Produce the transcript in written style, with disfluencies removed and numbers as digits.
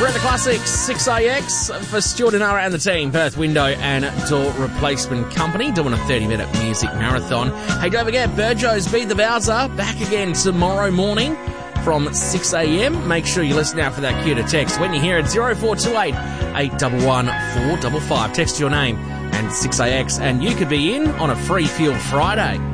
We're at the Classics 6AX for Stuart and Ara and the team, Perth Window and Door Replacement Company, doing a 30-minute music marathon. Hey, don't forget, Burjo's Beat the Bowser, back again tomorrow morning from 6 a.m. Make sure you listen out for that cue to text. When you hear it, 0428 811 455. Text your name and 6AX, and you could be in on a Free Fuel Friday.